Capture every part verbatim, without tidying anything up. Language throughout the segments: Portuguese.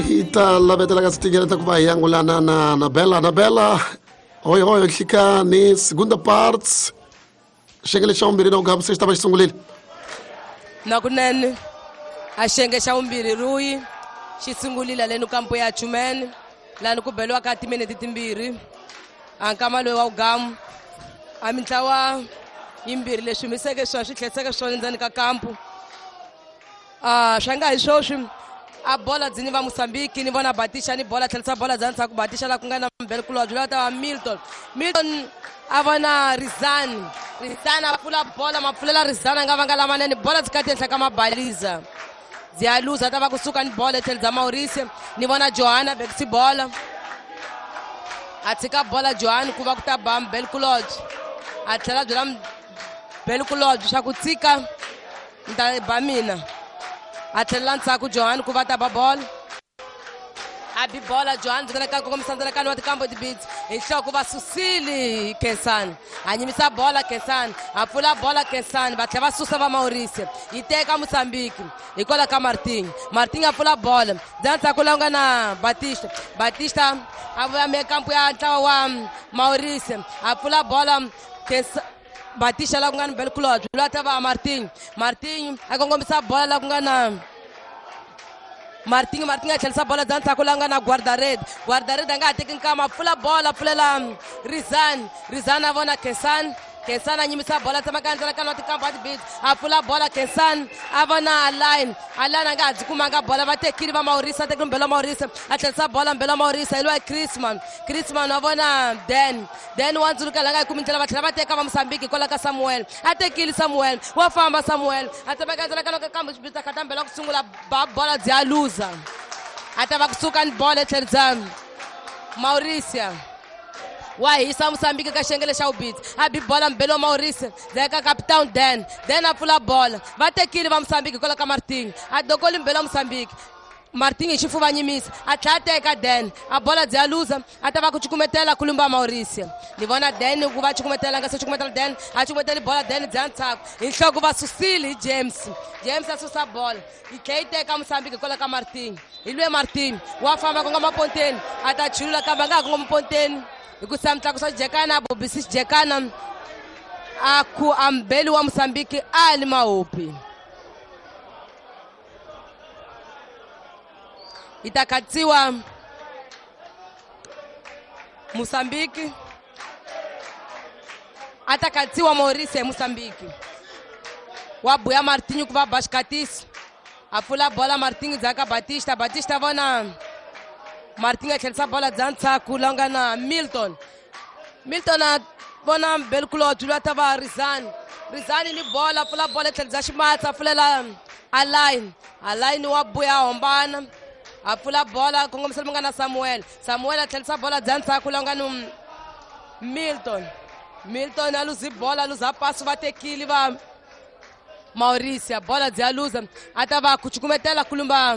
Ita labetela kasitingela takuba yangu la na na na Bella na Bella. Oi oi kika ni segunda parte. Shengele shaumbiri na ugabo sexta vai sungulile. Nakunene. Ashenge shaumbiri rui. Xisungulile le no campo ya Chumene. La no kubelwa ka timinete timbiri. Ankama lo wa ugamo. Amintlawa imbiri leswi miseke swa swi tlhetseke swona ndzeni ka kampu. Ah shanga hi swoswi a bola dzini va Mozambique ni vona Batisha ni bola tlhelisa bola dzanisa ku Batisha la ku nga na mbele ku lwa ta Milton. Milton a vona Rizani. Rizani a pfula bola mapfulela Rizani nga vanga lamanene bola dzikati enhla ka mabaliza. Ziyaluza ta va kusuka ni bola tlhelisa Maurice ni vona Johanna Bexi bola. A tshika bola Johanna ku va ku ta bam bel kulod. A tlhela byela bel kulod swa ku tshika nta ba mina. A tlhela ntshaku Johanna ku va ta ba bola. A bi bola Johanna dzikana ka komisa ka no tikampo di beats. Enhloko va Susili Kensani. A nyimisa bola Kensani. A pfula bola Kensani va tlhela va susa va Maurice. Yi teka Mozambique. Ikola ka Martin. Martin a pfula bola. Dzanisa ku longa na Batista. Batista a vuya me kampo ya ntlawa wa Maurice. A pfula bola Kensani. Batisha la ku nga ni bel kulod lwa ta va Martin. Martin a kongomisa bola la ku nga na Martin Martin a tlhelisa bola dzanisa ku la nga na Guardared. Guardared a nga ha teki nkama pfula bola pfulela Rizani. Rizani a vona Kensani. Kensani a nyimisa bola tsama ka ndzela ka no tikampo a tibit. A pfula bola Kensani a vona Alain. Alain a nga ha dzikumanga bola va tekile va Maurice a tekile mbelo Maurice a tlhelisa bola mbelo Maurice hi lwa Chrisman. Chrisman a vona Dan. Dan wa ndzuluka la nga hi kumi ndlela va tlhela va teka va Mozambique kola ka Samuel. A tekile Samuel wa famba Samuel a tsama ka ndzela ka no ka kampo xibita khata mbelo ku sungula ba bola bya luza. A ta va kusuka ni bola tlhelisa Maurice. Wa hisa Mozambique ka xengele xa ubit. A bi bola mbelo Maurice dzeka capitão Dan. Dan a pfula bola va tekile va Mozambique kola ka Martin. A dokoli mbelo Mozambique. Martin hi xifuva nyimisa a tlhela teka Dan. A bola bya luza a ta va ku cukumetela ku lumba Maurice. Ni vona Dan ku va cukumetela nga se cukumetela Dan. A cukumetela bola Dan bya ntsako hi nhloko va Susili James. James a susa bola yi tlhela yi teka Mozambique kola ka Martin. Hi lwe Martin wa famba ku nga maponteni a ta chulula kambe a nga ha ku nga maponteni. Hikusa mtlaku swa Jekana Bobisi Jekana a ku ambeli wa Mozambique ali mahopi. Itakatsiwa Mozambique. Atakatsiwa Maurice Mozambique. Wa buya Martinho ku va Bascatis. A pfula bola Martinho dzaka Batista. Batista vona Martin a tlhelisa bola dzanisa ku longa na Milton. Milton a vona bel kulod lwa ta va Rizani. Rizani ni bola pfula bola tlhelisa ximatsa pfulela Alain. Alain wa buya hombana. A pfula bola kongomisela munga na Samuel. Samuel a tlhelisa bola dzanisa ku longa no Milton. Milton a luzi bola luza passo va tekile va Maurice. Bola dzya luza a ta va ku cukumetela ku lumba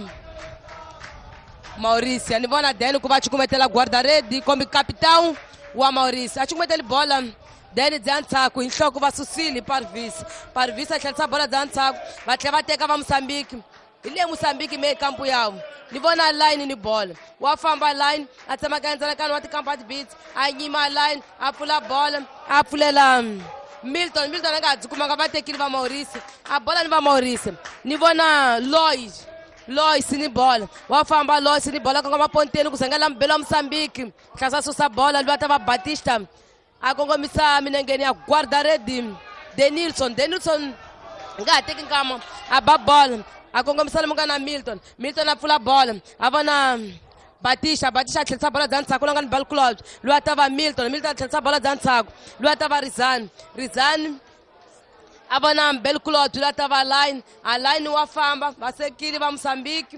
Maurice. Ni vona Dan ku va cukumetela Guardared como capitão wa Maurice. A cukumetela bola Dan dzantsako hi nhloko va Susili Parvis. Parvis a tlhelisa bola dzantsako va tlhela va teka va Mozambique. Hi le Mozambique me kampo yawo. Ni vona line ni bola. Wa famba line a tsama ka ndzela ka no tikampo a beats. A nyima line a pfula bola a pfulela Milton. Milton a nga ha dzikumanga va tekile va Maurice. A bola ni va Maurice. Ni vona Lloyd. Lois ni bola wa famba Lois ni bola kongoma ponteni ku sengela mbelo Mozambique. Hlasa susa bola lwa ta va Batista a kongomisa minengeni ya Guardared. Denilson Denilson nga ha teki nkama a ba bola a kongomisa munga na Milton. Milton a pfula bola a vona Batista. Batista a tlhelisa bola dzantsako longa ni bal club lwa ta va Milton. Milton a tlhelisa bola dzantsako lwa ta va Rizani. Rizani a vona bel kulod lwa ta va Line. A Line wa famba va sekile va Mozambique.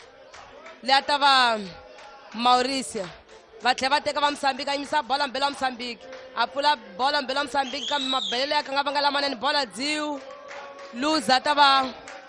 Le ta va Maurice va tlhela va teka va Mozambique a yimisa bola mbelo wa Mozambique. A pfula bola mbelo wa Mozambique kambe mabelele ya ka nga va nga lamanene bola dziu luza ta va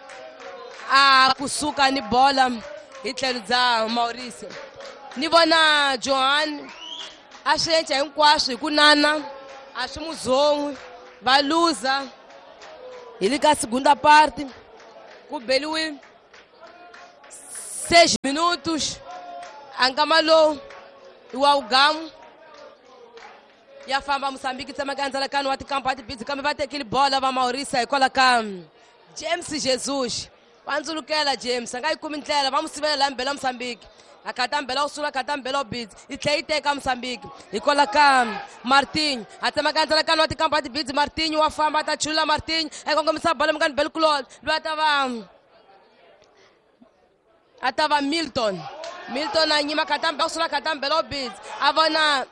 a kusuka ni bola hi tlhelo bya Maurice. Ni vona Johan a swi endla hinkwaswo hi ku nana a swi muzon'wi va luza. Hi le ka segunda parte ku beliwe dezesseis minutos. Angamalo, o Algamo. E a fama Moçambique também cansa cá no outro campo de pizza. Como vai ter aquele bola, vai Maurício e coloca James Jesus. Vamos luquela James. Angai comintela, vamos se ver lá em Belo Moçambique. A catam Belo Sul, a catam Belo Beats. E tem teca Moçambique. E coloca Martinho. Até mais cansa cá no outro campo de pizza. Martinho, a fama tá chula Martinho. É quando começar a bola, me cansa Belo Clod. Lá tava Atava Milton. Milton na Nima catam Belo Sul, a catam Belo Beats. Avana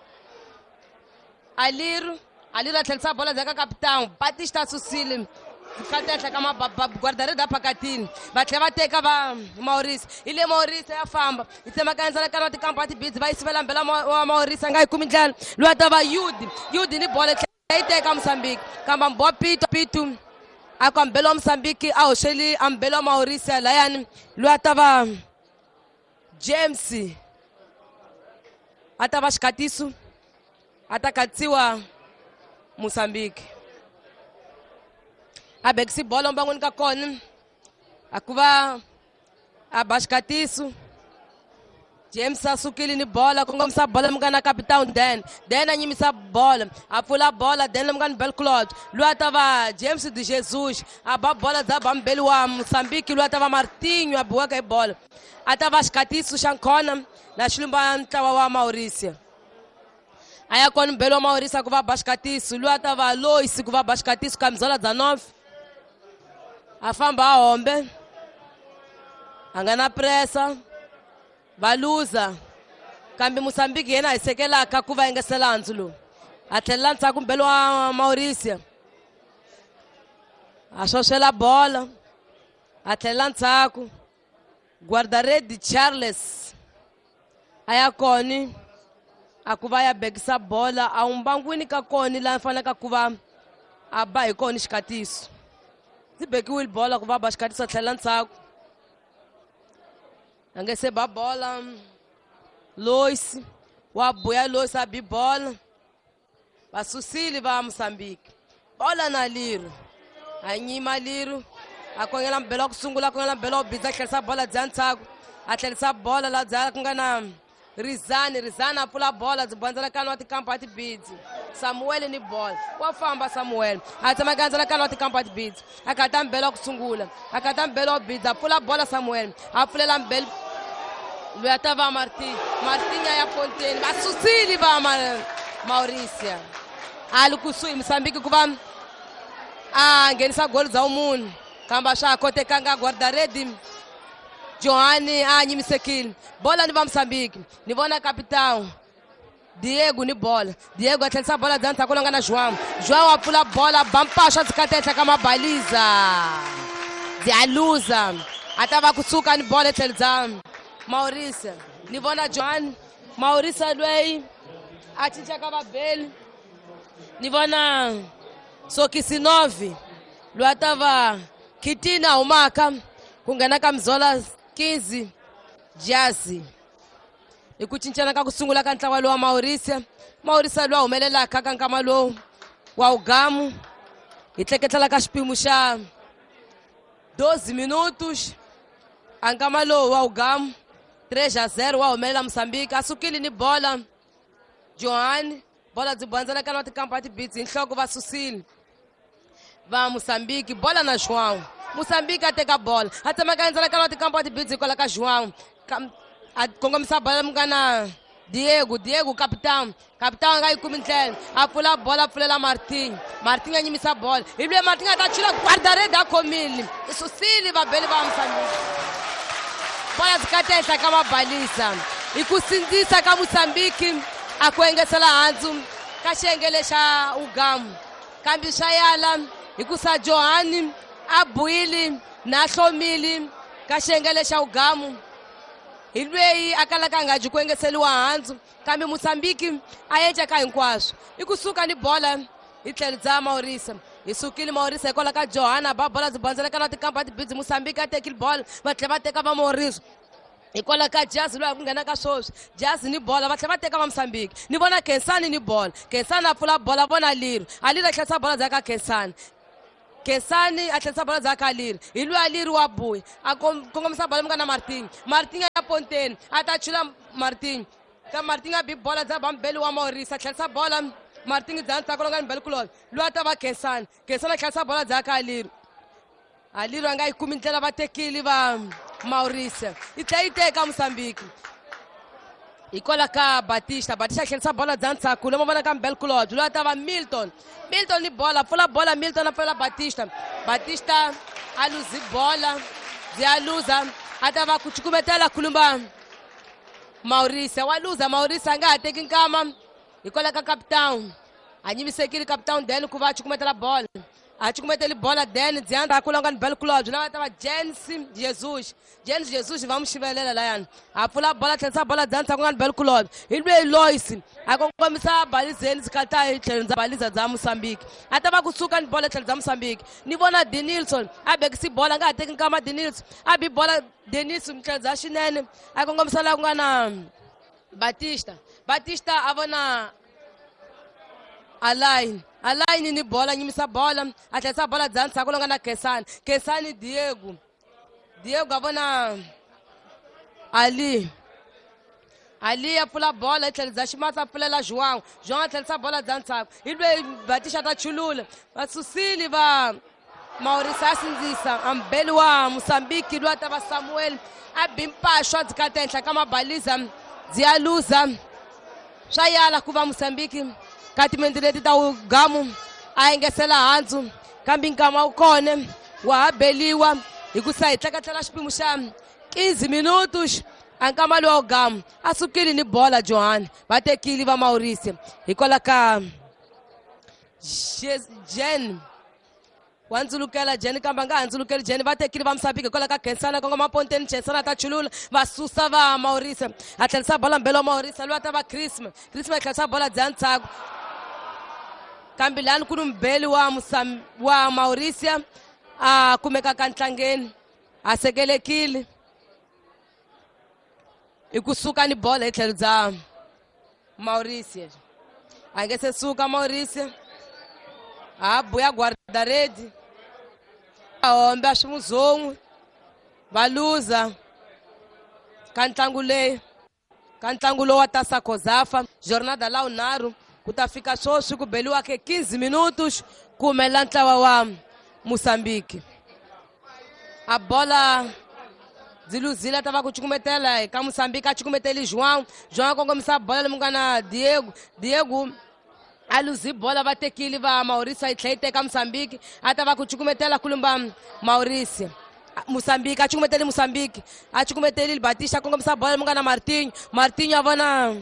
Aliru, Aliru atleta a bola da capitão, Batista Sucílio, Cateta kama guarda-redes da Pacatin, Bateva Tecava Maurício, ele é Maurício, é a fama, e tem uma canção que não tem campo de bits, vai se ver lá pela Maurício, Angai Kumidjan, Luatava Yudi, Yudi de bola, tem Teca Moçambique, Camba Boa Pito, Pito, a Cambelo Moçambique, ao Sheli, Ambelo Maurício, Layan, Luatava James, Atava Scatiço. Atakatiwa Moçambique. Abe que se bola um bangun kakon. Akuba abascatiço. James Asukili ni bola, com essa bola mgana capitão Den. Den a missa bola. A pula bola Den mgana bel Claude. Lua tava James de Jesus. A bola da Bambelo a Moçambique, lua tava Martinho, a boa que bola. A tava Ascatiço Chancona, na chulumba tava Maurício. Aí quando Belo Maurício que vai bascatiço, Lua tava Lois que vai bascatiço, camisola dezenove. A famba a homem. Angana pressa. Baluza. Cambi Moçambique yena isekela kakuva engeselanzulu. Atlelanza com Belo Maurício. A xoxela bola. Atlelanza com guarda-redes de Charles. Aí a Cone. A kuva ya begisa bola a um banguini ka koni lá fana ka kuva a bai koni Scatiço. Se begi wil bola kuva ba Scatiço atlantsako. Angese ba bola Lois, wa boya Lois abi bola. Ba Susili ba Moçambique. Bola na Liro. Anyima Liro. A kongela mbelo kusungula kongela mbelo biza kelsa bola dzantsako. Atletsa bola la dzala kungana Rizani, Rizani a pula bola, desbanza cá no outro campo de bid. Samuel ni bola. Qual famba Samuel? A também ganha cá no outro campo de bid. A catam belo kusungula. A catam belo bid. A pula bola Samuel. A pula lá belo. Lui tava Martim. Martim aí a Fontaine. A Susili va Maurícia. A Lucusui Moçambique que vai. Ah, ngenisa gol za umuntu. Kamba sha kote kanga guarda-redes. Johnny, ah, Nimisekil. Bola ni Moçambique. Ni bona capitão. Diego ni bola. Diego atleta bola dentro da colanga na João. João a pula bola, bampasha zikateta kama baliza. Dialuza. Atava kusuka ni bola atleta. Maurício. Ni bona Johnny. Maurício lwei. Atinja kama bel. Ni bona Sokisi nove. Lwa tava Kitina umaka. Kungana kamzola quinze Jazzy. E kuchinchana ka kusungula ka ntlawa lo wa Maurício. Maurício lo humelela ka ka nkama lo wa Algamo. E tleketlela ka xipimo xa doze minutos. Ankama lo wa Algamo três a zero wa humelela Moçambique. Asukili ni bola Johan. Bola dzibanzana ka no campo de beats. Inhloko va Susili va Moçambique. Bola na João. Moçambique até a bola. Até mais ganhar aquela outra campo de bits e colocar João. Com começar a bola, me Diego, Diego, capitão. Capitão vai com Mintel. A pula a bola, a pula lá Martim. Martim anima essa bola. E o Martim está tirando guarda-redes da comilha. Isso sim, vai bem, vai Moçambique. Bola de cateta, que é uma baliza. E com o Sindisa, que é Moçambique. A coenga se lá antes. Cachengele cha o Gamo. Câmbio chayala. E com o Johanny. Abuili, Nahlomili, Kashengele xa Algamo. Ilweyi akalaka nga jikwengeseliwa hanzu. Kambe Moçambique ayenja ka hinkwaswo. I kusuka ni bola i tlheledza Maurício. I sukile Maurício hi kolaka Johanna ba bola dzibanzela ka na tikampa ti bidzi Moçambique a tekile bola va tlhe va teka va Maurício. Hi kolaka Jazzy loyi a ku nghenaka swoswi. Jazzy ni bola va tlhe va teka va Moçambique. Ni vona Khensani ni bola. Khensani a pfula bola vona Liro. A Liro a tlherisa bola dzaka Khensani. Kesani a tlherisa bola dzaka Aliri hi luya Aliri wa buya a kongomisa bola munga na Martin Martin ya ponteni a ta chula Martin ka Martin a bi bola dza bambeli wa Maurice a tlherisa bola Martin dza ntsako longa ni Belkulov luya ta va Kesani Kesani a tlherisa bola dzaka Aliri Aliri a nga yi kumi ndlela vatekili va Maurice yi tlhela yi teka Mozambique ikola ka Batista Batista a tlherisa bola dza ntsako lomu vona ka Belkulov luya ta va Milton Milton ni bola pfula bola Milton a pfula Batista Batista a luzi bola zia luza a ta va ku cukumetela khulumba Maurice wa luza Maurice a nga ha teki nkama ikola ka capitão a nyimisekile capitão then ku va cukumetela bola a cukumeteli bola then dzianda a kulonga ni Belkulov na ta va James Jesus James Jesus vamos chivelela layani a pfula bola tlherisa bola dzantsa ku nga ni Belkulov hi lwe Lois a kongomisa balizeni zikata hi tlhelo dza baliza dza Mozambique a ta va kusuka ni bola tlhelo dza Mozambique ni vona Denilson a bekisi bola nga ha teki nkama Denilson a bi bola Denilson tlhelo dza xinene a kongomisa la ku nga na Batista Batista a vona Alain Alain ni bola nyimisa bola a tlherisa bola dzantsa ku longa na Kesani Kesani Diego Diego a vona Ali Ali a pfula bola tlhelo dza ximatsi a pfulela João João a tlherisa bola dzantsako hi lwe Batista ta chulula vasusili va Maurice a sindzisa ambeli wa Mozambique luya ta va Samuel a bi mpaxwa dzikata henhla ka mabaliza dziya luza swa yala ku va Mozambique ka timenti leti ta Gamu a engesela handzu kambe nkama wu kone wa ha beliwa hi ku sa hi tleketlela xipimu xa quinze minutos a nkama lowa Gamu a sukile ni bola Johan vatekili va Maurice hikola ka Jen wa ndzulukela Jen kambe a nga ha ndzulukeli Jen vatekili va Mozambique hikola ka Kensana kongoma ponteni Kensana ta chulula va susa va Maurice a tlherisa bola mbelo wa Maurice luya ta va Christmas Christmas a tlherisa bola dza ntsako kambe lani ku ni mbeli wa wa Maurice a kumeka ka ntlangeni a sekelekile hi kusuka ni bola hi tlhelo dza Maurice a nge se suka Maurice a buya guarda-rede a hombe a swimuzon'wi va luza ka ntlangu leyi ka ntlangu lowu wa Taça Cosafa jornada la unharhu ku ta fika swoswi ku beliwa ke quinze minutos ku humelela ntlawa wa Mozambique a bola dziluzile a ta va ku cukumetela ka Mozambique a cukumeteli João João a kongomisa bola lomu nga na Diego Diego a luzi bola vatekili va Maurice a yi tlhela yi teka Mozambique a ta va ku cukumetela khulumba Maurice Mozambique a cukumeteli Mozambique a cukumeteli Batista a kongomisa bola lomu nga na Martinho Martinho a vona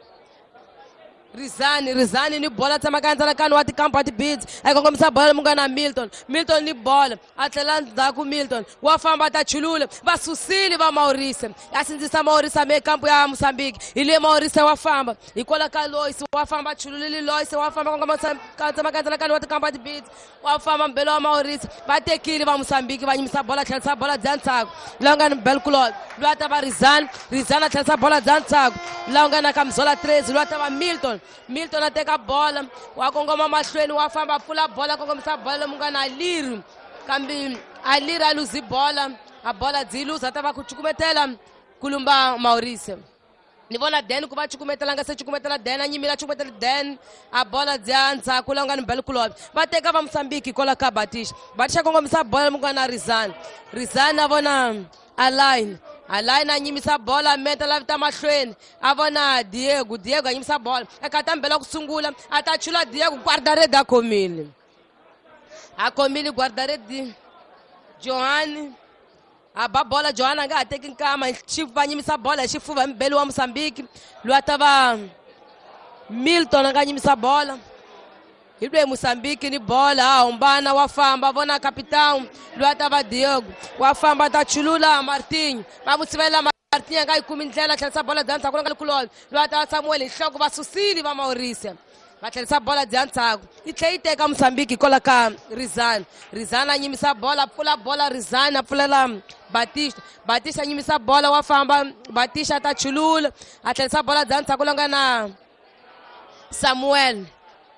Rizani Rizani ni bola tsama ka ndzelakani wa tikampo wa tibidzi a kongomisa bola lomu nga na Milton Milton ni bola a tlhela ndzhaku Milton wa famba ta chulula va susile va Maurice a sindzisa Maurice a me kampo ya Mozambique hi le Maurice wa famba hikola ka Lois wa famba chululile Lois wa famba kongoma ka tsama ka ndzelakani wa tikampo wa tibidzi wa famba mbelo wa Maurice vatekili va Mozambique va nyimisa bola tlherisa bola dza ntsako laha nga ni Belkulov luya ta va Rizani Rizani a tlherisa bola dza ntsako laha nga na ka Mzola treze luya ta va Milton Milton a teka bola wa kongoma mahlweni wa famba pfula bola kongomisa bola lomu nga na Aliri kambe Aliri a luzi bola a bola dziluza a ta va ku cukumetela kulumba Maurice ni vona Den ku va cukumetela nga se cukumetela Den a nyimila cukumetela Den a bola dzya ndzhaku laha nga ni Belkulov va teka va Mozambique hikola ka Batista Batista kongomisa bola lomu nga na Rizani Rizani a vona Alain Alain a nyimisa bola meta la vita mahlweni a vona Diego Diego a nyimisa bola eka ta mbela ku sungula a ta chula Diego guarda-rede a khomile a khomile guarda-rede Johan a ba bola Johan a nga ha teki nkama va nyimisa bola hi xifuva mbeli wa Mozambique luya ta va Milton a nga nyimisa bola hi lwe Mozambique ni bola a hombana wa famba vona capitão luya ta va Diego wa famba ta chulula Martinho va mu sivela Martinho a nga yi kumi ndlela a tlherisa bola dza ntsako nga Kulova luya ta va Samuel hi nhloko va susili va Maurice va tlherisa bola dza ntsako yi tlhela yi teka Mozambique hikola ka Rizani Rizani a nyimisa bola pfula bola Rizani a pfulela Batista Batista a nyimisa bola wa famba Batista ta chulula a tlherisa bola dza ntsako nga na Samuel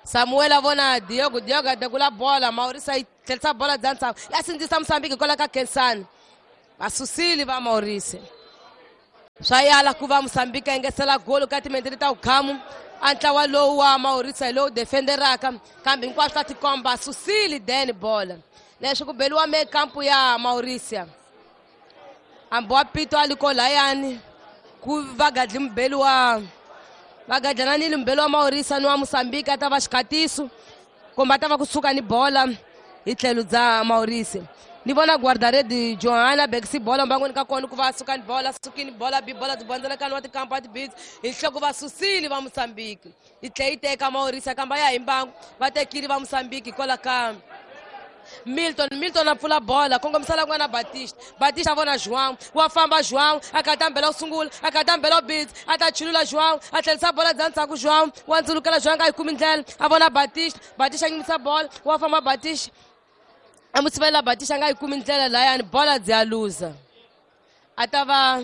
Samuel a vona Diogo, Diogo a degula bola, Maurício aí tlherisa bola dzani ntsako. Ya sindzisa Moçambique kwala ka Kensani. Va susile va Maurício. Swa yala ku va Moçambique a engesela golo ka timinete ta ukhamu. A ntlawa lowu wa Maurício lowu defenderaka kambe hinkwaswo ta tikomba susile then bola. Leswi ku beliwa me campo ya Maurício. Amboa pito aliko layani ku vagadli mbeli wa vagadlana ni mbeli wa Maurício ni wa Moçambique atava xikatiso komba tava kusuka ni bola hi tlhelo dza Maurício. Ni vona guarda-rede Johanna Begsi bola mbangweni ka kona ku va suka ni bola sukini bola bi bola ti bondzela wa tikampa ti bits hi nhloko va susile va Moçambique hi tlhe yi teka Maurício kamba ya hi mbangu va tekile va Moçambique kola ka Milton, Milton a pula bola, kongomisala na Batista. Batista a vona João, wa famba João, a katambela sungula, a katambela beats, a tachulula João, a thelsa bola dzansa ku João, wa ndzulukela João ka ikumindlela, a vona Batista, Batista ngimisa bola, wa famba Batista. A mutsivela Batista nga ikumindlela layani bola dzya luza. Atava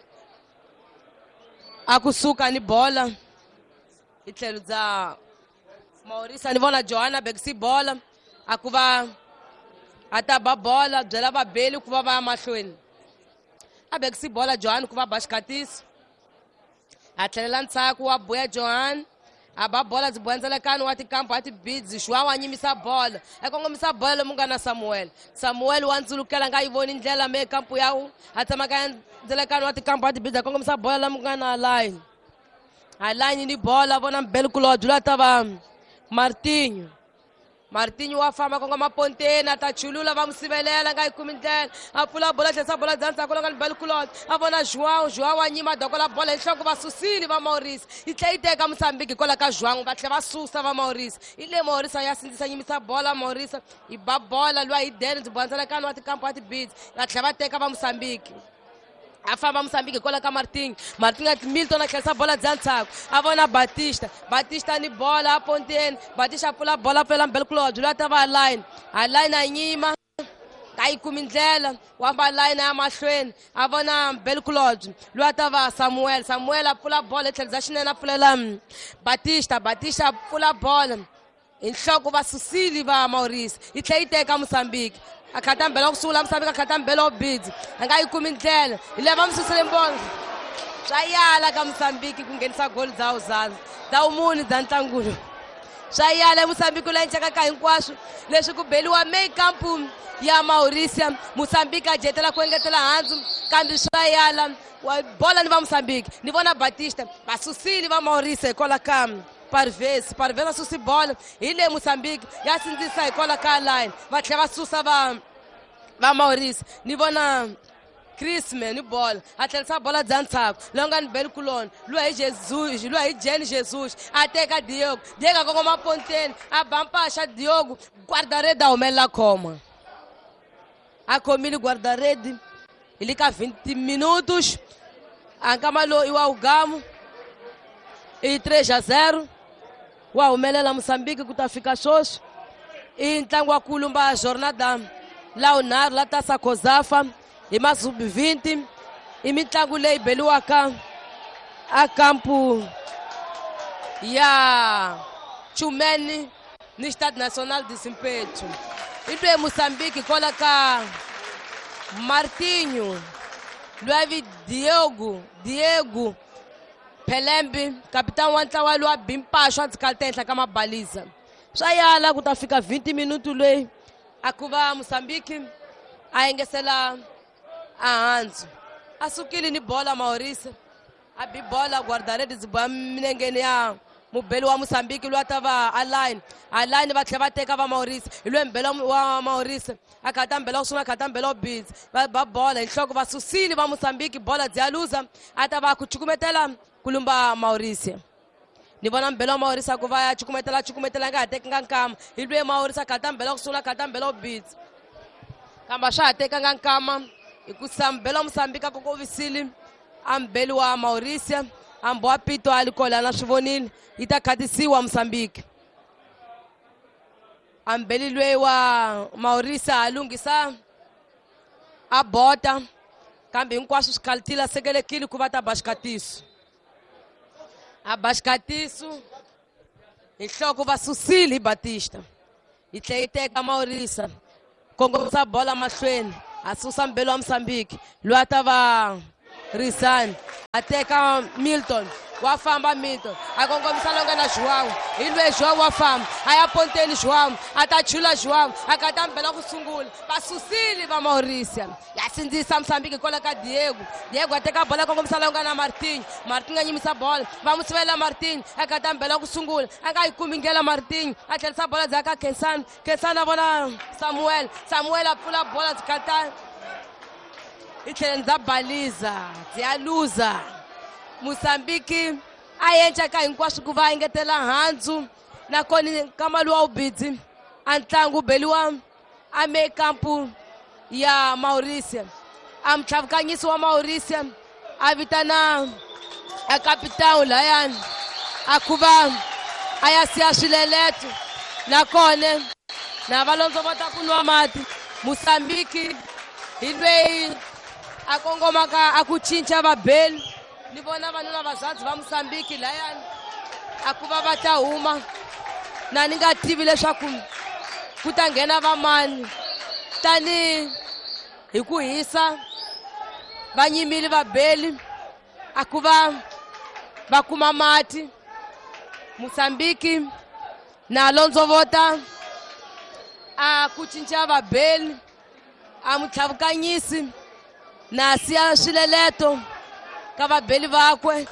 a kusuka ni bola. Itlhelo dza Maurício ni vona Johanna Begsi bola, a ku va ataba bola byela vabeli ku va va ya mahlweni a Begsi bola Johan ku va ba xikatiso a tlhelela ntshaku wa boya Johan a ba bola dzi bondzelekani wa tikampo a tibidzi João wa nyimisa bola a kongomisa bola lomu nga na Samuel Samuel wa ndzulukela nga yi voni ndlela me kampo yawu a tsama ka ndzelekani wa tikampo a tibidzi a kongomisa bola lomu nga na line a line ni bola vona mbeli kulodzi la tava Martinho Martinho wa famba konga maponteni a ta chulula va musivelela nga ikumi ndlela a pfula bola tlherisa bola dzanisa kolonga ni beli kulot a vona João João wa nyima dokola bola hi nhloko va susile va Maurício yi tlhe yi teka Moçambique kola ka João va tlhe va susa va Maurício hi le Maurício ya sindzisa nyimisa bola Maurício hi ba bola lwa hi deni byi bondzelekani wa tikampo wa tibidzi va tlhe va teka va Moçambique a famba Moçambique kola ka Martinho Martinho a Milton a tlherisa bola dzya ntsako a vona Batista Batista ni bola a ponteni Batista a pfula bola pela mbeli kulobye lwa tava a line a line a nyima ka ikumi ndlela wa mba line ya mahlweni a vona mbeli kulobye lwa tava Samuel Samuel a pfula bola hi tlhelo dza xinene a pfulela Batista Batista a pfula bola hi nhloko va susile va Maurício yi tlhe yi teka Moçambique a khatambela ku sungula Moçambique a khatambela bidzi a nga yi kumi ndlela hi leva mususile mbongo swa yala ka Moçambique ku nghenisa goli dza uzanzi dza umuni dza ntlangulo swa yala Moçambique la nceka ka hinkwaswo leswi ku beliwa me kampu ya Maurício Moçambique a jetela ku engetela handzu kambe swa yala bola ni va Moçambique ni vona Batista va susile va Maurício kola ka Parvez, Parvez a susi bola, hi le Moçambique ya sindzisa hi kola ka line va tlhe va susa va va Maurício ni vona Chrisman ni bola a tlherisa bola dza ntsako longa ni beli kulona lwa hi Jesus lwa hi Jenny Jesus a teka Diogo Diogo a kongoma ponteni a ba mpaxa Diogo guarda-rede a humelela khoma a khomile guarda-rede hi le ka vinte minutos a nkama lowu i wa Ugamo i três a zero wa humelela Moçambique ku ta fika swoswi i ntlangu wa kulumba jornada la unharhu la Taça Cosafa hi ma sub vinte i mitlangu leyi beliwaka a kampu ya Chumeni ni Stade Nacional de Simpeto i twe Moçambique kola ka Martinho lwavi Diogo Diego Pelembe capitão wa ntlawa lowa bimpaxo a dzikala tenhla ka mabaliza swa yala ku ta fika vinte minutos leyi a ku va Moçambique a engesela a handzu a sukile ni bola Maurício a bi bola guarda-rede dzi boya minengeni ya mubeli wa Moçambique lwa tava a line a line va tlhe va teka va Maurício hi lwe mbela wa Maurício a kha ta mbela ku sungula a kha ta mbela bidzi va ba bola hi nhloko va susile va Moçambique bola dzi ya luza a ta va ku cukumetela kulumba Maurício ni vona mbela wa Maurício ku va ya cukumetela cukumetela nga ha tekanga nkama hi lwe Maurício a kha ta mbela ku sungula a kha ta mbela bidzi kamba swa ha tekanga nkama hi ku mbela wa Moçambique a kokovisile a mbeli wa Maurício a mboa pito a likola na swi vonile yi ta khatisiwa Moçambique a mbeli lweyi wa Maurício a lunghisa a bota kambe hinkwaswo swi kalitile a sekelekile ku va ta ba xikatiso a ba xikatiso Enhloko va Susile Batista. Yi tlhe yi teka Maurisa. Kongomisa bola mahlweni. A susa mbelo wa Mozambique. Loyi a ta va Rizani. A teka Milton. Wa famba Milton. A kongomisa longa na João. Hi lweyi João wa famba. A ya ponteni João. A ta chula João. A nga ta mbela ku sungula. Va Susile va Maurisa. Ya sindzisa Mozambique kola ka Diego. Diego a teka bola kongomisa longa na Martinho. Martinho a nyimisa bola. Va mu sivela Martinho. A nga ta mbela ku sungula. A nga yi kumi ngela Martinho. A tlherisa bola dzaka Khensani. Khensani a vona Samuel. Samuel a pfula bola dzikata. I tlhele ndza baliza. Dzya luza. Mozambique a endla ka hinkwaswo ku va engetela handzu nakona nkama luwa ubidzi a ntlangu beliwa a mekampu ya Mauritius a mutlhavukanyisi wa Mauritius a vitana a kapitão layani a ku va a ya siya swileleto nakona na valondzo va ta ku nwa mati. Mozambique hi lweyi a kongomaka a ku cinca vabeli. Ni vona vanuna vazadzi va Mozambique layani a ku va va ta huma na ni nga tivi leswaku ku ta nghena vamani tani hi ku hisa va nyimile vabeli a ku va va kuma mati. Mozambique na londzovota a ku cinca vabeli a mutlhavukanyisi na siya swileleto ka vabeli vakwe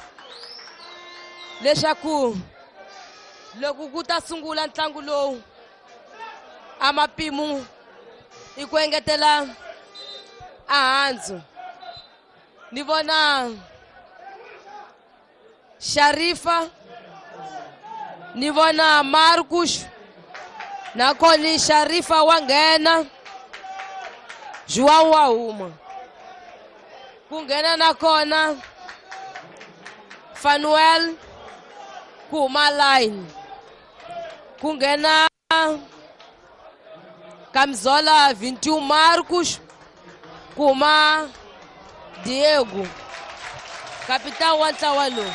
leswaku loko ku ta sungula ntlangu lowu a mapimu i ku engetela a handzu. Ni vona Sharifa, ni vona Marcus nakona Sharifa wa nghena João wa huma ku nghena nakona Fanuel ku huma line ku nghena Camisola vinte e um Marcos ku huma Diego capitão wa ntlawa lowu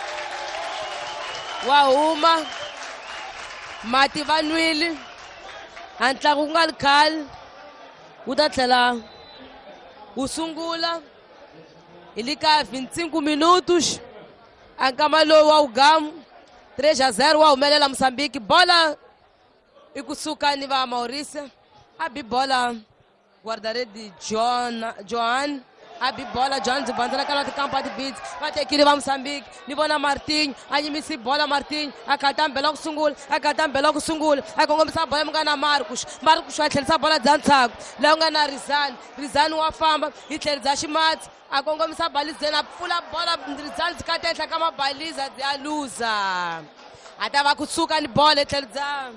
wa huma mati va nwile a ntlangu ku nga ri khale wu ta tlhela wu sungula hi le ka vinte e cinco minutos a nkama lowu wa ugamu três a zero wa humelela Moçambique. Bola i kusuka ni va Mauritius a bi bola guarda-rede John Johan a bi bola John Zibanzana kana ti campo de beat va tekile va Moçambique. Ni vona Martinho a nyimisi bola Martinho a khata mbela ku sungula a khata mbela ku sungula a kongomisa bola mga na Marcos. Marcos wa tlhelisa bola dzantshaku la u nga na Rizani. Rizani wa famba hi tlherisa ximatsi a kongomisa balizeni a pfula bola Rizani dzikata ehenhla ka mabaliza ya luza a ta va kusuka ni bola tlherisa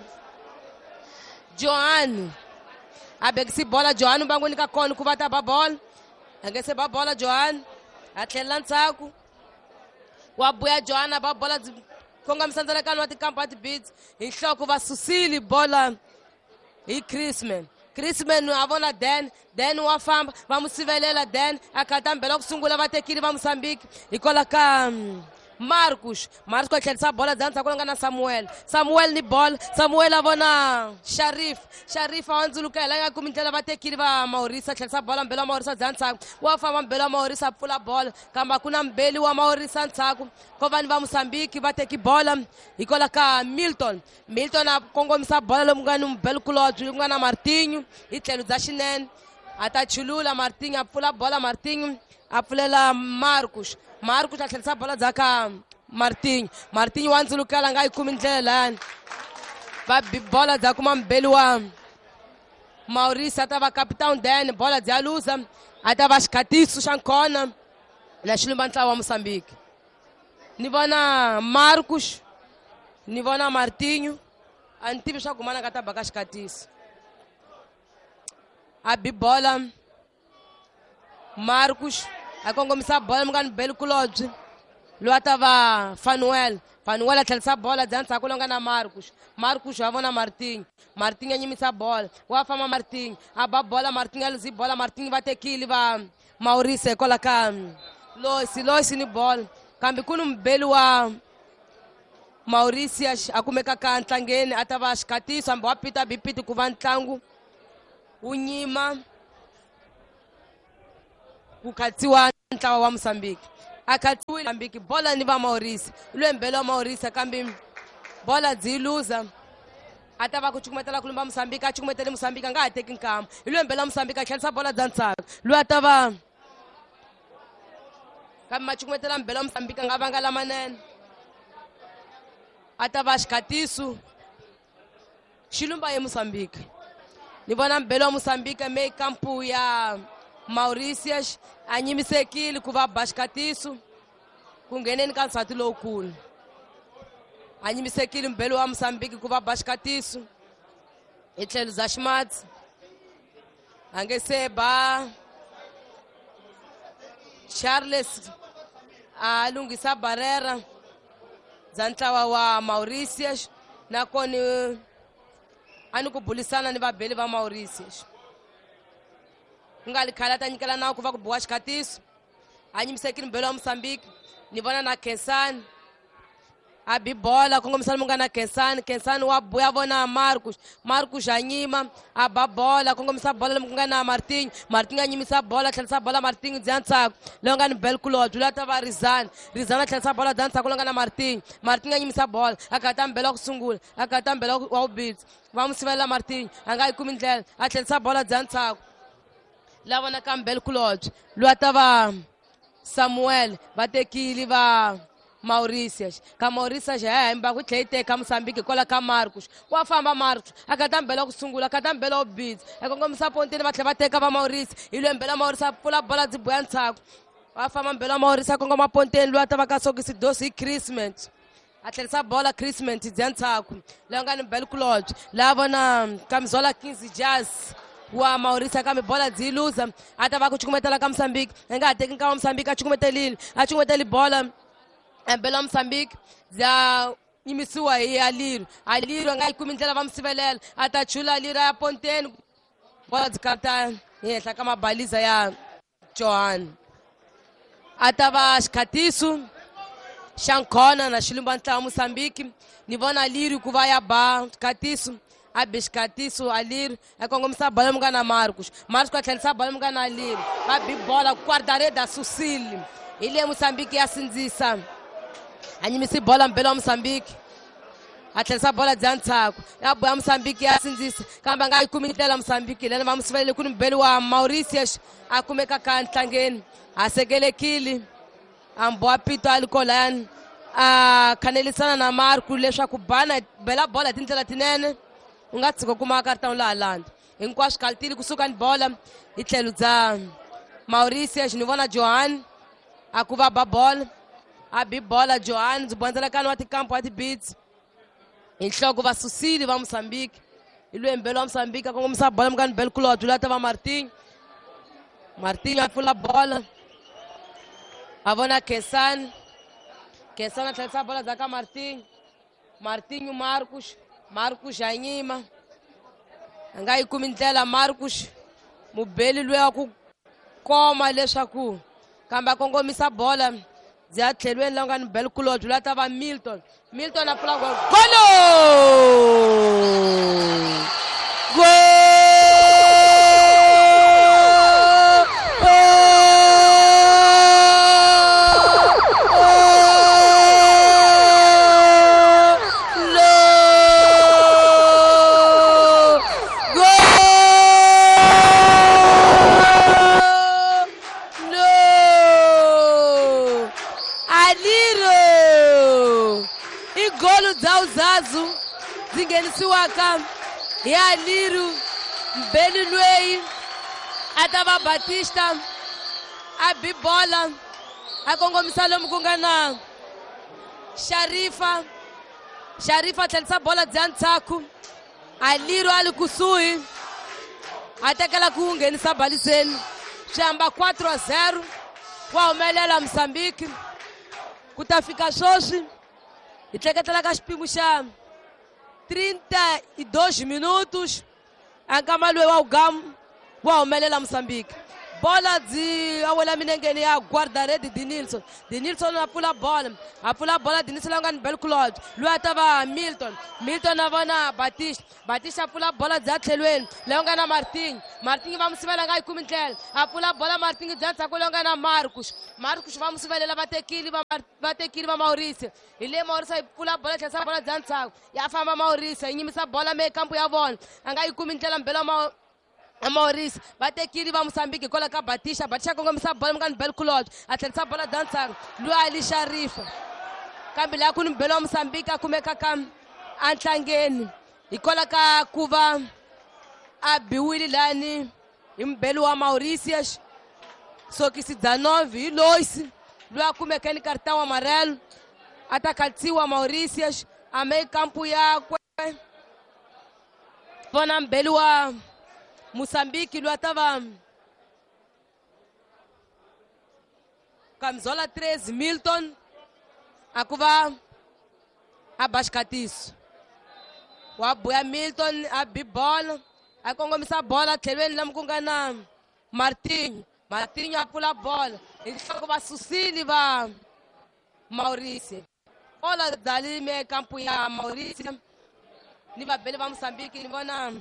Johan a bekisi bola Johan mbangweni ka kona ku va ta ba bola a nge se ba bola Johan a tlhelela ntshaku wa buya Johan a ba bola kongomisa ndzelakani wa tikampa ti-beats hi nhloko va susile bola hi Chrisman. Chrisman a vona Dan Dan wa famba va mu sivelela Dan a khata mbela ku sungula va tekile va Moçambique hikola ka Marcos. Marcos a tlherisa bola dzantshaku ku nga na Samuel. Samuel ni bola Samuel a vona Sharif. Sharif a wa ndzuluka hela nga kumi ndlela va tekile va Mauritius a tlherisa bola mbela wa Mauritius dzantshaku wa famba mbela wa Mauritius a pfula bola kambe ku na mbeli wa Mauritius ntshaku ko vani va Moçambique va teki bola hikola ka Milton. Milton a kongomisa bola lomu nga ni mbelo kulobye ku nga na Martinho hi tlhelo dza xinene a ta chulula Martinho a pfula bola Martinho a pfulela Marcos. Marcos a tlherisa bola dzaka Martinho. Martinho wa ndzulukela nga yi kumi ndlela layani va bola dza kuma mbeli wa Mauritius a ta va capitão Dan bola dya luza a ta va xikatiso xa nkona na xilumba ntlawa wa Moçambique. Ni vona Marcos ni vona Martinho a ni tivi swa ku mana nga ta baka xikatiso a bi bola Marcos a kongomisa bola mga ni beli kulobye loyi a ta va Fanuel. Fanuel a tlherisa bola dzantshaku longa na Marcos. Marcos wa vona Martinho. Martinho a nyimisa bola wa famba Martinho a ba bola Martinho a luzi bola Martinho va tekile va Mauritius hikola ka Loisi. Loisi ni bola kambe ku ni mbeli wa Mauritius a kumeka ka ntlangeni a ta va xikatiso hambi wa pita bipiti ku va ntlangu wu nyima ku khatsiwa ntlawa wa Mozambique a khatsiwile Mozambique bola ni va Mauritius lwe mbele wa Mauritius kambe bola byi luza a ta va ku cukumetela ku lumba Mozambique a cukumetele Mozambique a nga ha teki nkama hi lwe mbele wa Mozambique a tlherisa bola bya ntsaka loyi a ta va kambe ma cukumetela mbele wa Mozambique a nga vanga lamanene a ta va xikatiso xi lumba ye Mozambique ni vona mbele wa Mozambique me kampu ya Mauritius a nyimisekile ku va ba xikatiso ku ngheneni ka nsati lowukulu a nyimisekile mbele wa Mozambique ku va ba xikatiso hi tlhelo za ximatsi a nge se ba Charles a lunghisa barrera bya ntlawa wa Mauritius nakona a ni ku bulisana ni vabeli va Mauritius ku nga li khale a ta nyikela nawu ku va ku biwa xikatiso a nyimisekile mbele wa Mozambique ni vona na Khensani a bi bola kongomisana mu nga na Khensani Khensani wa buya vona Marcos Marcos a nyima a ba bola kongomisa bola leyi ku nga na Martinho Martinho a nyimisa bola a tlherisa bola Martinho bya ntsako leyi nga ni Belkulodge loyi a ta va Rizana Rizana a tlherisa bola bya ntsako leyi nga na Martinho Martinho a nyimisa bola a khata mbele wa ku sungula a khata mbele wa vubitsi va n'wi sivelela Martinho a nga yi kumi ndlela a tlherisa bola bya ntsako la vona ka Belkulodge loyi a ta va Samuel va tekile va Mauritius ka Mauritius ya hemba ku tlhe teka Mozambique kola ka Marcos wa famba Marcos a khata mbele ku sungula a khata mbele obitsi a kongomisa pontini va tlhe va teka va Mauritius hi lwe mbele Mauritius a pfula bola byi boya ntsako va famba mbele Mauritius a kongoma pontini loyi a ta va ka sokisi dosi hi Christmas a tlherisa bola Christmas bya ntsako leyi nga ni Belkulodge la vona Kamizola Kings Jazz wa Mauritius kambe bola byi luza a ta va ku cukumetela ka Mozambique a nga ha teki nkama Mozambique a cukumetelile a cukumeteli bola mbele wa Mozambique bya yimisiwa hi Aliru Aliru a nga yi kumi ndlela va n'wi sivelela a ta chula Aliru ya ponteni bola byi kata ehenhla ka mabaliza ya Johan a ta va xikatiso xa nkhona na xilumba ntlawa Mozambique ni vona Aliru ku va ya ba xikatiso a bi xikatiso Aliru a kongomisa bola mu nga na Marcos Marcos a tlherisa bola mu nga na Aliru va bi bola guardareda Susile hi le Mozambique ya sindzisa a nyimisi bola mbele wa Mozambique a tlherisa bola bya ntsako ya boya Mozambique ya sindzisa kambe a nga yi kumi ndlela Mozambique lena va n'wi sivelele ku ni mbele wa Mauritius a kumeka ka ntlangeni a sekelekile a mboha pito a likolayani a khanelisana na Marco leswaku bana bela bola hi tindlela tinene u nga tshika kuma karata laha landa hinkwaswo kalitile kusuka ni bola hi tlhelo bya Mauritius ni vona Johan a ku va ba bola a bi bola Johan byi bonzelekani wa tikampo wa tibits hi nhloko va Susile va Mozambique hi lwe mbele wa Mozambique a kongomisa bola mukani Belkulodge loyi a ta va Martinho Martinho a pfula bola a vona Khensani Khensani a tlherisa bola bya ka Martinho Martinho Marcos Marcos a nyima a nga yi kumi ndlela Marcos mubeli loyi wa ku koma leswaku kambe a kongomisa bola byi ya tlhelweni laha ku nga ni Belkulodge loyi a ta va Milton Milton a pfula golo gol zingenisiwaka hi Aliru mbeli lweyi a ta va Batista a bi bola a kongomisa lomu ku nga na Sharifa Sharifa a tlherisa bola bya ntsako Aliru a li kusuhi a tekela ku nghenisa baliseni swi hamba quatro a zero wa humelela Mozambique ku ta fika swoswi hi tleketela ka xipimo xa trinta e dois minutos a nkama loyi wa ugamu wa humelela Mozambique bola de awela minengeni ya guarda-rede de Nilson. De Nilson a pula bola, a pula bola de Nilson longa no belo Claude. Lua tava Milton, Milton na vana Batista, Batista a pula bola de Atleluel, longa na Martin, Martin vamos se ver lá e comentar. A pula bola Martin de Atsa longa na Marcos, Marcos vamos se ver lá bater aqui, bater aqui na Maurício. Ele Maurício pula bola de essa bola de Atsa. E a fama Maurício, e essa bola meio campo ya von. Angai comentar lá belo Maurício. A Maurício, vai ter que ir para Moçambique, coloca a Batista, Batista com a bola, no belo Claude, a terceira bola dançar, Lua Ali Sharifa, Camila com o belo Moçambique, a comer cacam, Antangeni, e coloca a Cuba, a Biwili Lani, e um belo a Maurícias, só que se dezenove, e Lois, Lua com aquele cartão amarelo, atacativo a Maurícias, a meio campo e a Vona belo a Moçambique, Lua estava camisola treze, Milton, a Cuba, a Bascatiço. O Abuia Milton, a Bibola, a começar a bola, Telene, não com gana Martinho, Martinho a pula a bola, ele foi com a Sucília, Maurício. Bola dali, meio campo, a Maurício, Niva Bela, Moçambique, Niva na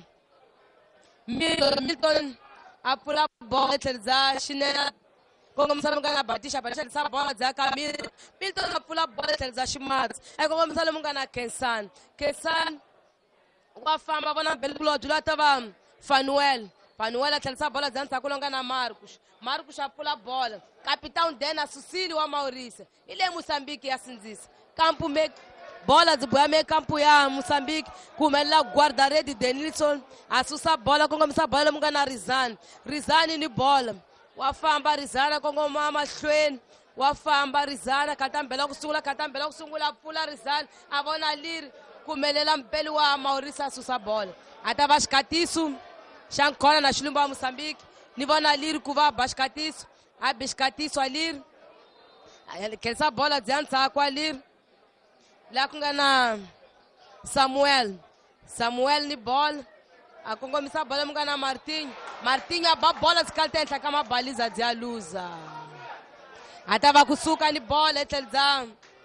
Milton, Milton, a pula a bola, a chinela, como começaram a ganhar a Batista, a Batista, a bola, a Camila, Milton, a pula a bola, a Chimados, aí como começaram a ganhar Kensan, Kensan, a fama, a belo Claude, lá estava Fanuel, Fanuel, a terceira bola, a colonga na Marcos, Marcos, a pula a bola, capitão Dena, Sucílio, a Maurício, ele é Moçambique, assim diz, campo meio, bola de boa meio campo ya Moçambique, como ela guarda-rede de Nilson, a sussa bola, como começa a bola, munga na Rizane, Rizane ni bola, o afamba Rizana, como mama Schwen, o afamba Rizana, catambela, o sungula, catambela, o sungula, pula Rizane, a bona lir, como ela pelo a Maurício, a sussa bola, até Bascatiço, Chancona na Chilumba Moçambique, ni bona lir, cuva Bascatiço, a Bascatiço a lir, que essa bola de antes a lir, lá com na Samuel, Samuel ni bola, a com começar a bola munga na Martinho, Martinho a bola de caltenta com uma baliza de alusa, até vai com suca ni bola, etel da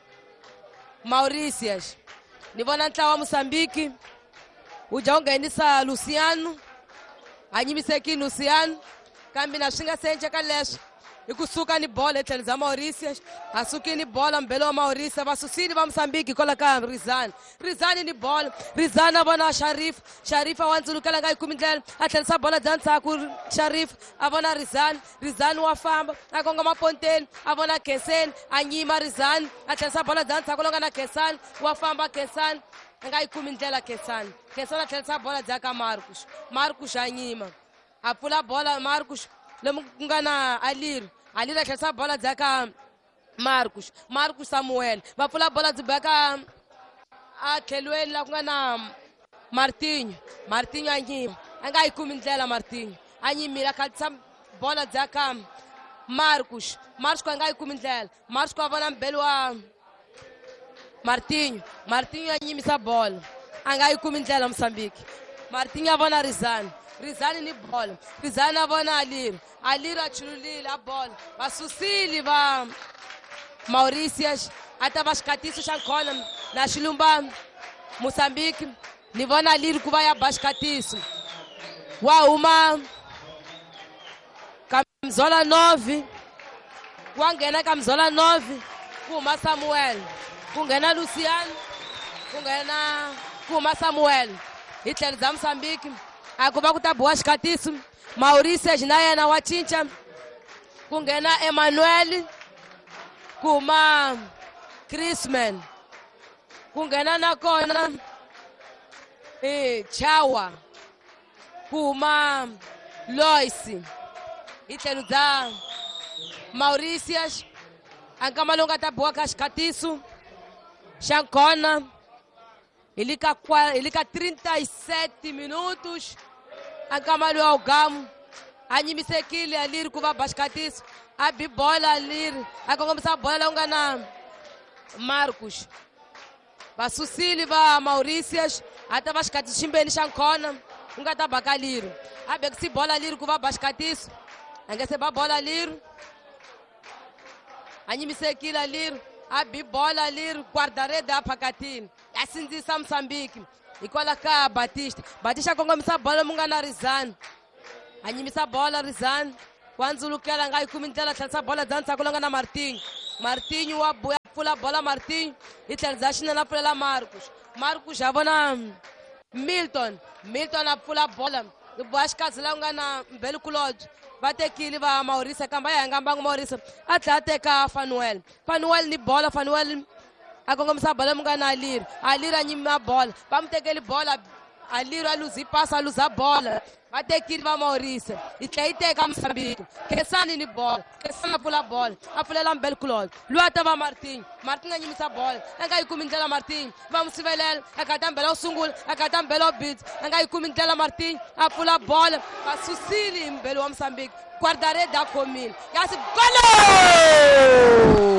Maurícias, ni bona entrar Moçambique, o João ganha Luciano, a nimi aqui Luciano, cambi na xinga sente a calecha. E kusuka ni bola etel za Maurícias, a suki ni bola mbelo Maurício, va susini va Moçambique coloca Rizane, Rizane ni bola, Rizane bona Sharif, Sharif awanzulu kala ngai kumindel, atel sa bola dança com Sharif, avona Rizane, Rizane wa famba, akonga maponten, avona Kesen, anyima Rizane, atel sa bola dança kolonga na Kesan, wa famba Kesan, ngai kumindela Kesan, Kesan atel sa bola zaka Marcos, Marcos anyima, a pula bola Marcos Lemungana Alir, Alir a essa bola de cá Marcos, Marcos Samuel, vai pular a bola de beca a Teluel lá com a Martinho, Martinho aí, angai comindela Martinho, aí mira essa bola de cá Marcos, Marcos angai comindela, Marcos com a bola belo a Martinho, Martinho aí missa bola, angai comindela Moçambique, Martinho a bola Rizane. Rizane ni bola, Rizane a bola Alir, Alir a Chululi a bola, a Sucília, a Maurícias, até Bascatiço, Chancona, na Chilumba, Moçambique, ni bona Alir que vai a Bascatiço, uau, uma camisola nove, Wangena camisola nove, Kuma Samuel, Kungena Luciano, Kungena Kuma Samuel, Hitler za Moçambique, Akuba kutabuwa Bascatiço, Maurícias naye na Wachincha, kungena Emmanuel, kuma Chrisman, kungena na kona e Chawa, kuma Lois, itenu da Maurícias, ankamalonga tabuwa Bascatiço, Chancona, Ele fica trinta e sete minutos. A Camargo Algamo. A Nimisekili ali com o Bascatiço. A Bibola ali. A começar a bola longa na Marcos. A Sucília, a Maurícias. Até Bascatiço, Chimbeni Chancona. Um gata bacaliro. A Bexi bola ali com o Bascatiço. a nga receba a bola ali, a nyimisekile ali, a bi bola ali, guarda-rede a pakatini, a sindzisa Moçambique, e coloca Batista, Batista kongomisa a bola munga na Rizani, a nyimisa a bola Rizani, quando o Luquela ngai kumintela tlherisa bola dança kulanga na Martinho, Martinho wa boya pula a bola Martinho, e tlherisa xina na pula Marcos, Marcos já vai na Milton, Milton na pula a bola, depois casela nga na Mbelo Claude, vai ter que levar a Maurício, cambaia ngamba Maurício, até até cá Fanuel, Fanuel ni bola, Fanuel a começar a bola munga na Alir, Alir anima a bola, vamos ter aquele bola, Alir a luzir, passa a luz a bola. Vai ter que ir para Maurício. E tem que ter Moçambique. Que sani ni bola. Que sana pula bola. A pula lá Mbelo Claude. Lua tava Martim. Martim a nyimisa bola. Engai kumintela Martim. Vamos se velel. A catam belo sungul. A catam belo bid. Engai kumintela Martim. A pula bola. A Susili Mbelo Moçambique. Guarda-rede da comil. E assim, golo!